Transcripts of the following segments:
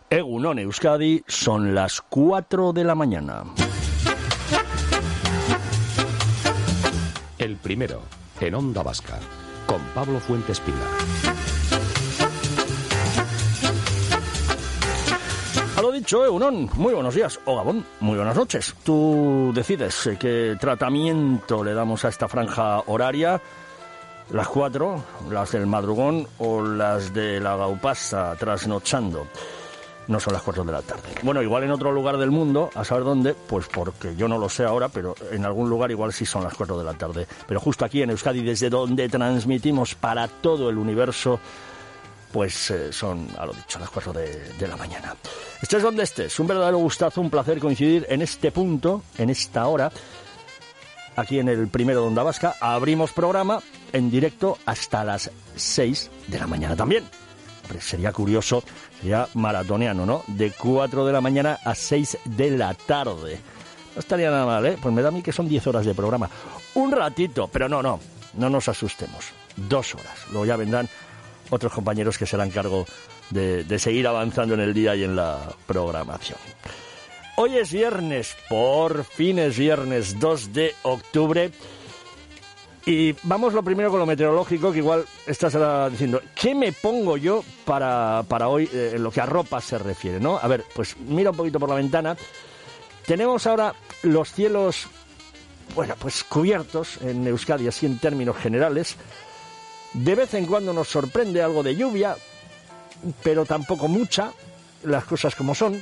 Egunon Euskadi, son las 4 de la mañana. El primero, en Onda Vasca, con Pablo Fuentes Pila. A lo dicho, Egunon, muy buenos días, o Gabón, muy buenas noches. Tú decides qué tratamiento le damos a esta franja horaria, las 4, las del madrugón o las de la gaupasa trasnochando. No son las 4 de la tarde. Bueno, igual en otro lugar del mundo, a saber dónde, pues porque yo no lo sé ahora, pero en algún lugar igual sí son las 4 de la tarde. Pero justo aquí en Euskadi, desde donde transmitimos para todo el universo, pues son, a lo dicho, las 4 de la mañana. Estés donde estés, un verdadero gustazo, un placer coincidir en este punto, en esta hora, aquí en el primero de Onda Vasca. Abrimos programa en directo hasta las 6 de la mañana también. Hombre, sería curioso, sería maratoniano, ¿no? De 4 de la mañana a 6 de la tarde. No estaría nada mal, ¿eh? Pues me da a mí que son 10 horas de programa. Un ratito, pero no nos asustemos. 2 horas. Luego ya vendrán otros compañeros que se harán cargo de seguir avanzando en el día y en la programación. Hoy es viernes, por fin es viernes 2 de octubre. Y vamos lo primero con lo meteorológico, que igual estás ahora diciendo, ¿qué me pongo yo para hoy en lo que a ropa se refiere, ¿no? A ver, pues mira un poquito por la ventana. Tenemos ahora los cielos, bueno, pues cubiertos en Euskadi, así en términos generales. De vez en cuando nos sorprende algo de lluvia, pero tampoco mucha, las cosas como son.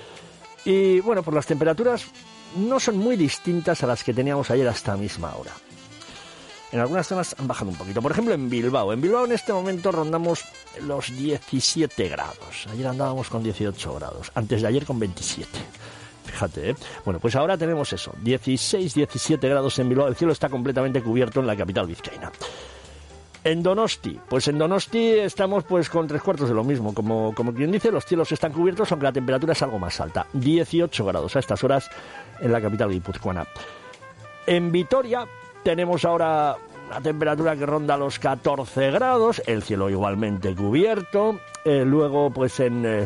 Y bueno, pues las temperaturas no son muy distintas a las que teníamos ayer hasta misma hora. En algunas zonas han bajado un poquito. Por ejemplo, en Bilbao. En Bilbao en este momento rondamos los 17 grados. Ayer andábamos con 18 grados. Antes de ayer con 27. Fíjate, ¿eh? Bueno, pues ahora tenemos eso. 16, 17 grados en Bilbao. El cielo está completamente cubierto en la capital vizcaína. En Donosti. Pues en Donosti estamos pues con 3/4 de lo mismo. Como quien dice, los cielos están cubiertos, aunque la temperatura es algo más alta. 18 grados a estas horas en la capital guipuzcoana. En Vitoria tenemos ahora una temperatura que ronda los 14 grados, el cielo igualmente cubierto. Luego, pues en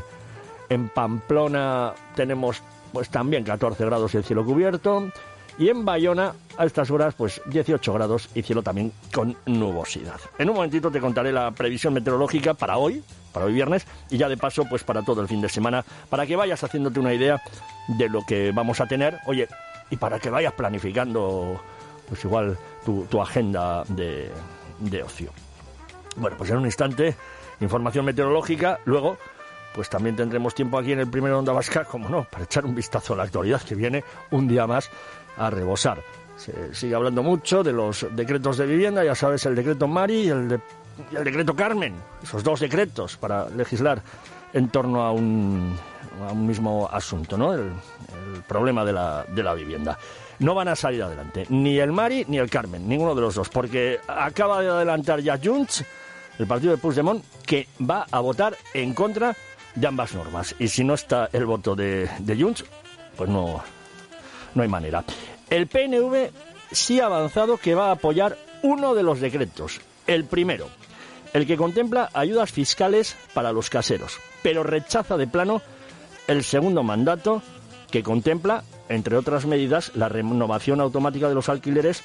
Pamplona tenemos pues también 14 grados y el cielo cubierto. Y en Bayona, a estas horas, pues 18 grados y cielo también con nubosidad. En un momentito te contaré la previsión meteorológica para hoy viernes, y ya de paso, pues para todo el fin de semana, para que vayas haciéndote una idea de lo que vamos a tener. Oye, y para que vayas planificando pues igual tu agenda de ocio. Bueno, pues en un instante, información meteorológica. Luego, pues también tendremos tiempo aquí en el primero Onda Vasca, como no, para echar un vistazo a la actualidad, que viene un día más a rebosar. Se sigue hablando mucho de los decretos de vivienda, ya sabes, el decreto Mari y el decreto Carmen, esos 2 decretos para legislar en torno a un mismo asunto, ¿no? El problema de la vivienda. No van a salir adelante, ni el Mari ni el Carmen, ninguno de los dos, porque acaba de adelantar ya Junts, el partido de Puigdemont, que va a votar en contra de ambas normas. Y si no está el voto de Junts, pues no hay manera. El PNV sí ha avanzado que va a apoyar uno de los decretos, el primero, el que contempla ayudas fiscales para los caseros, pero rechaza de plano el segundo mandato, que contempla, entre otras medidas, la renovación automática de los alquileres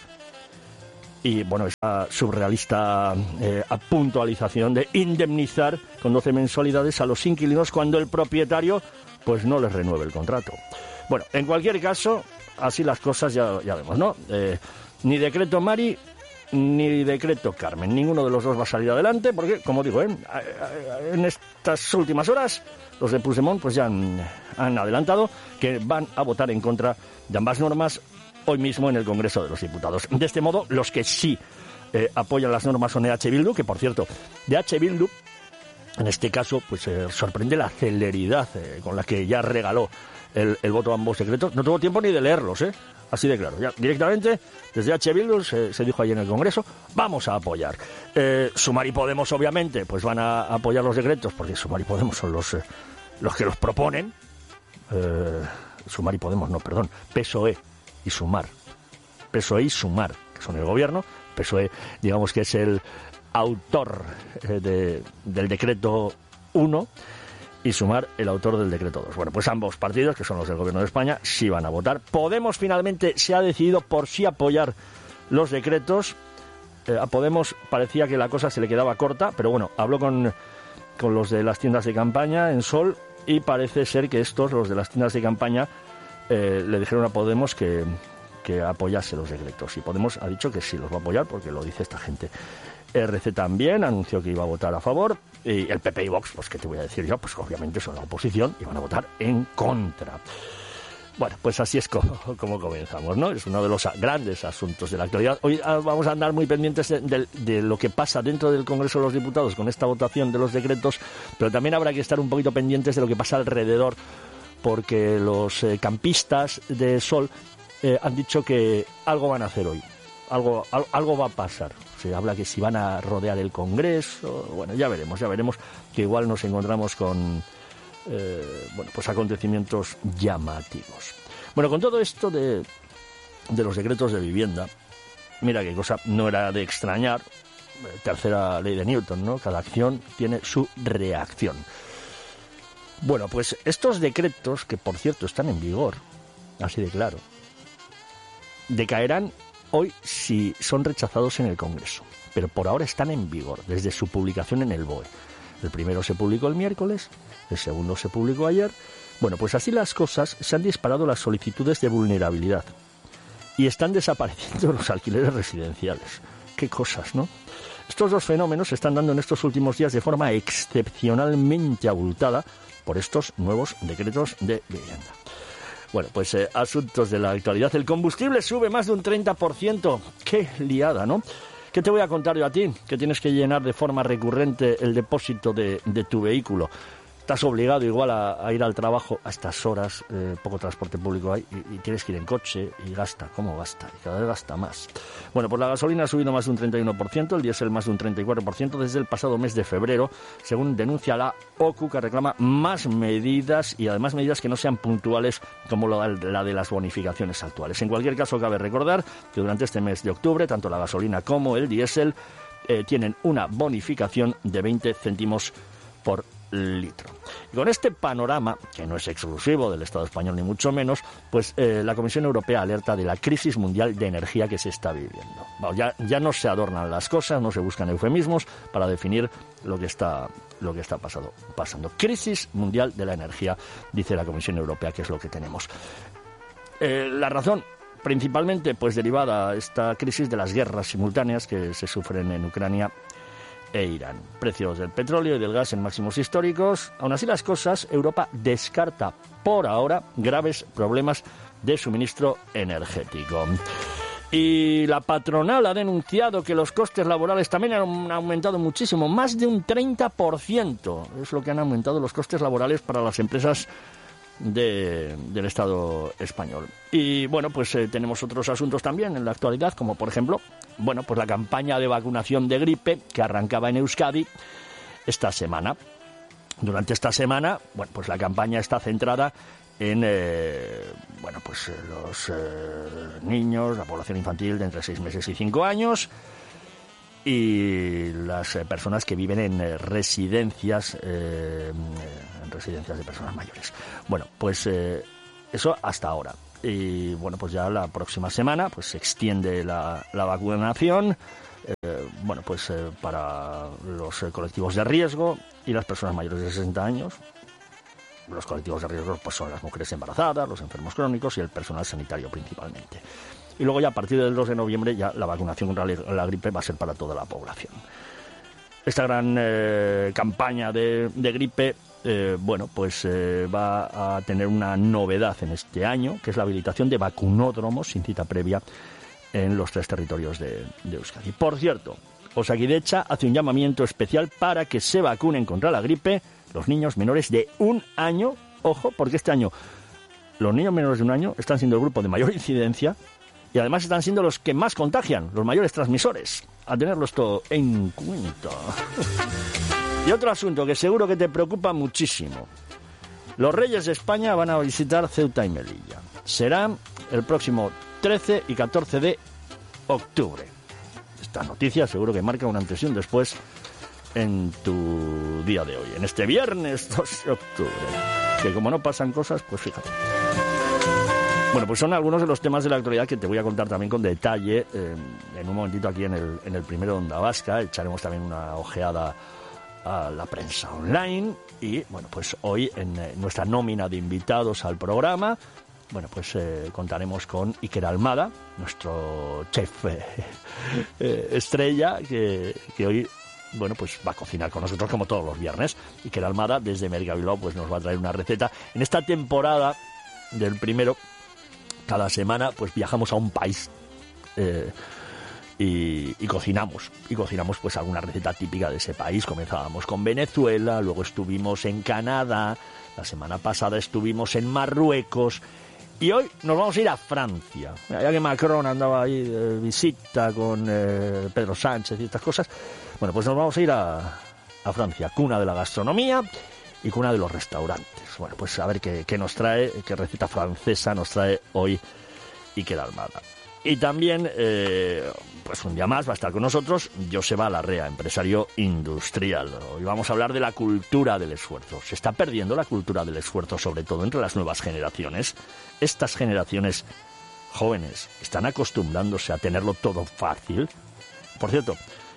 y, bueno, esa surrealista puntualización de indemnizar con 12 mensualidades a los inquilinos cuando el propietario pues no les renueve el contrato. Bueno, en cualquier caso, así las cosas ya vemos, ¿no? Ni decreto Mari ni decreto Carmen. Ninguno de los dos va a salir adelante porque, como digo, en estas últimas horas los de Puigdemont pues ya han adelantado que van a votar en contra de ambas normas hoy mismo en el Congreso de los Diputados. De este modo, los que sí apoyan las normas son EH Bildu, que por cierto, de EH Bildu, en este caso, pues sorprende la celeridad con la que ya regaló el voto a ambos decretos. No tuvo tiempo ni de leerlos, así de claro. Ya directamente, desde EH Bildu se dijo allí en el Congreso, vamos a apoyar. Sumar y Podemos, obviamente, pues van a apoyar los decretos, porque Sumar y Podemos son los que los proponen. Sumar y Podemos, no, perdón, PSOE y Sumar. PSOE y Sumar, que son el gobierno. PSOE, digamos que es el autor del decreto 1. y Sumar, el autor del decreto 2. Bueno, pues ambos partidos, que son los del Gobierno de España, sí van a votar. Podemos finalmente se ha decidido por sí apoyar los decretos. A Podemos parecía que la cosa se le quedaba corta, pero bueno, habló con los de las tiendas de campaña en Sol y parece ser que los de las tiendas de campaña, le dijeron a Podemos que apoyase los decretos. Y Podemos ha dicho que sí los va a apoyar porque lo dice esta gente. RC también anunció que iba a votar a favor. Y el PP y Vox, pues qué te voy a decir yo, pues obviamente son la oposición y van a votar en contra. Bueno, pues así es como comenzamos, ¿no? Es uno de los grandes asuntos de la actualidad. Hoy vamos a andar muy pendientes de lo que pasa dentro del Congreso de los Diputados con esta votación de los decretos, pero también habrá que estar un poquito pendientes de lo que pasa alrededor, porque los campistas de Sol han dicho que algo van a hacer hoy, algo va a pasar. Se habla que si van a rodear el Congreso, bueno, ya veremos, que igual nos encontramos con pues acontecimientos llamativos. Bueno, con todo esto de los decretos de vivienda, mira qué cosa, no era de extrañar, tercera ley de Newton, ¿no? Cada acción tiene su reacción. Bueno, pues estos decretos, que por cierto están en vigor, así de claro, decaerán hoy si son rechazados en el Congreso, pero por ahora están en vigor desde su publicación en el BOE. El primero se publicó el miércoles, el segundo se publicó ayer. Bueno, pues así las cosas, se han disparado las solicitudes de vulnerabilidad y están desapareciendo los alquileres residenciales. Qué cosas, ¿no? Estos dos fenómenos se están dando en estos últimos días de forma excepcionalmente abultada por estos nuevos decretos de vivienda. Bueno, pues asuntos de la actualidad. El combustible sube más de un 30%. ¡Qué liada!, ¿no? ¿Qué te voy a contar yo a ti? Que tienes que llenar de forma recurrente el depósito de tu vehículo. Estás obligado igual a ir al trabajo a estas horas, poco transporte público hay, y tienes que ir en coche y gasta. ¿Cómo gasta? Y cada vez gasta más. Bueno, pues la gasolina ha subido más de un 31%, el diésel más de un 34% desde el pasado mes de febrero, según denuncia la OCU, que reclama más medidas y además medidas que no sean puntuales como la de las bonificaciones actuales. En cualquier caso, cabe recordar que durante este mes de octubre, tanto la gasolina como el diésel tienen una bonificación de 20 céntimos por litro. Y con este panorama, que no es exclusivo del Estado español ni mucho menos, pues la Comisión Europea alerta de la crisis mundial de energía que se está viviendo. Bueno, ya no se adornan las cosas, no se buscan eufemismos para definir lo que está pasando. Crisis mundial de la energía, dice la Comisión Europea, que es lo que tenemos. La razón, principalmente, pues derivada esta crisis de las guerras simultáneas que se sufren en Ucrania e Irán. Precios del petróleo y del gas en máximos históricos. Aún así las cosas, Europa descarta por ahora graves problemas de suministro energético. Y la patronal ha denunciado que los costes laborales también han aumentado muchísimo, más de un 30%. Es lo que han aumentado los costes laborales para las empresas del Estado español. Y bueno, pues tenemos otros asuntos también en la actualidad, como por ejemplo, bueno, pues la campaña de vacunación de gripe que arrancaba en Euskadi esta semana. Durante esta semana, bueno, pues la campaña está centrada en los niños, la población infantil de entre 6 meses y 5 años y las personas que viven en residencias de personas mayores. Bueno, pues eso hasta ahora. Y bueno, pues ya la próxima semana pues se extiende la vacunación para los colectivos de riesgo y las personas mayores de 60 años. Los colectivos de riesgo pues son las mujeres embarazadas, los enfermos crónicos y el personal sanitario principalmente. Y luego ya a partir del 2 de noviembre ya la vacunación contra la gripe va a ser para toda la población. Esta gran campaña de gripe va a tener una novedad en este año, que es la habilitación de vacunódromos sin cita previa en los 3 territorios de Euskadi. Por cierto, Osakidetza hace un llamamiento especial para que se vacunen contra la gripe los niños menores de 1 año. Ojo, porque este año los niños menores de 1 año están siendo el grupo de mayor incidencia y además están siendo los que más contagian, los mayores transmisores. A tenerlo esto en cuenta. Y otro asunto que seguro que te preocupa muchísimo. Los Reyes de España van a visitar Ceuta y Melilla. Serán el próximo 13 y 14 de octubre. Esta noticia seguro que marca un antes y un después en tu día de hoy, en este viernes 2 de octubre. Que como no pasan cosas, pues fíjate. Bueno, pues son algunos de los temas de la actualidad que te voy a contar también con detalle en un momentito aquí en el primero de Onda Vasca. Echaremos también una ojeada a la prensa online y, bueno, pues hoy en nuestra nómina de invitados al programa, bueno, pues contaremos con Iker Almada, nuestro chef estrella, que hoy, bueno, pues va a cocinar con nosotros como todos los viernes. Iker Almada, desde Mercabilbao, pues nos va a traer una receta. En esta temporada del primero, cada semana, pues viajamos a un país y cocinamos. Y cocinamos pues alguna receta típica de ese país. Comenzábamos con Venezuela, luego estuvimos en Canadá, la semana pasada estuvimos en Marruecos y hoy nos vamos a ir a Francia. Ya que Macron andaba ahí de visita con Pedro Sánchez y estas cosas, bueno, pues nos vamos a ir a Francia, cuna de la gastronomía y cuna de los restaurantes. Bueno, pues a ver qué nos trae, qué receta francesa nos trae hoy Iker Almada. Y también, pues un día más va a estar con nosotros Joseba Larrea, empresario industrial. Hoy vamos a hablar de la cultura del esfuerzo. Se está perdiendo la cultura del esfuerzo, sobre todo entre las nuevas generaciones. Estas generaciones jóvenes están acostumbrándose a tenerlo todo fácil. Por cierto,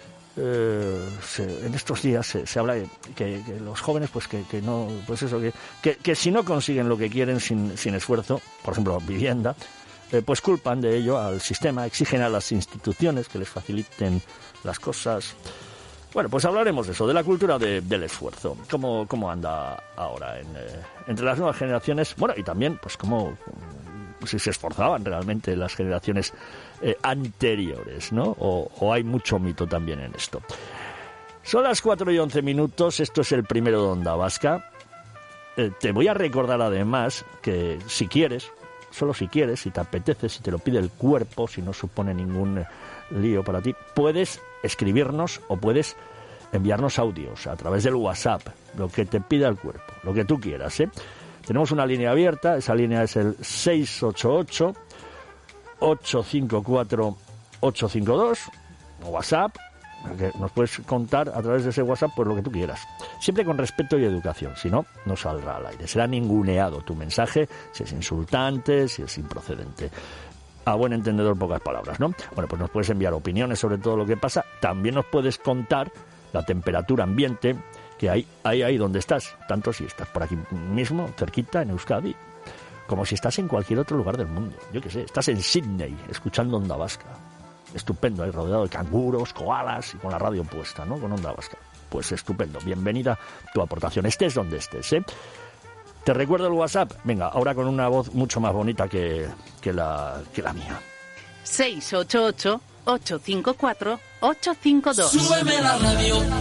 en estos días se habla de que los jóvenes pues que no, pues eso, que si no consiguen lo que quieren sin esfuerzo, por ejemplo vivienda, pues culpan de ello al sistema, exigen a las instituciones que les faciliten las cosas. Bueno, pues hablaremos de eso, de la cultura del esfuerzo, cómo anda ahora entre las nuevas generaciones, bueno, y también pues cómo si se esforzaban realmente las generaciones anteriores, ¿no? O hay mucho mito también en esto. Son las 4:11, esto es el primero de Onda Vasca. Te voy a recordar además que si quieres, solo si quieres, si te apetece, si te lo pide el cuerpo, si no supone ningún lío para ti, puedes escribirnos o puedes enviarnos audios a través del WhatsApp, lo que te pida el cuerpo, lo que tú quieras, ¿eh? Tenemos una línea abierta, esa línea es el 688-854-852, o WhatsApp, que nos puedes contar a través de ese WhatsApp pues lo que tú quieras. Siempre con respeto y educación, si no, no saldrá al aire. Será ninguneado tu mensaje, si es insultante, si es improcedente. A buen entendedor, pocas palabras, ¿no? Bueno, pues nos puedes enviar opiniones sobre todo lo que pasa. También nos puedes contar la temperatura ambiente que hay ahí donde estás, tanto si estás por aquí mismo, cerquita, en Euskadi, como si estás en cualquier otro lugar del mundo. Yo qué sé, estás en Sydney, escuchando Onda Vasca. Estupendo, ahí rodeado de canguros, koalas y con la radio puesta, ¿no? Con Onda Vasca. Pues estupendo, bienvenida tu aportación, estés donde estés, ¿eh? Te recuerdo el WhatsApp, venga, ahora con una voz mucho más bonita que la mía. 688-854-852. Súbeme la radio.